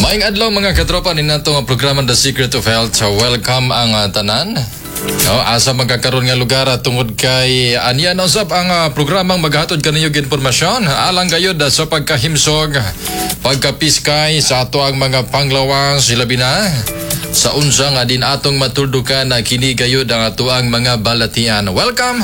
Maing adlaw mga katropa ni nato nga programa The Secret of Health. So welcome ang tanan. Asa magkakaroon nga lugar tungod kay aniya na usab ang programang maghatod kaniyo informasyon alang gayud sa pagkahimsog, pagkapiskay sa ato ang mga panglawas silabi na sa unsa nga din atong matuldukan na kini gayud ang ato ang mga balatian. Welcome.